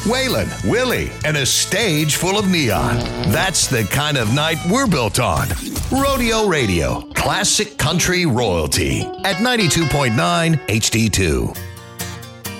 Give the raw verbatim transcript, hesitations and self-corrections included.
Waylon, Willie, and a stage full of neon. That's the kind of night we're built on. Rodeo Radio, classic country royalty at ninety-two point nine H D two.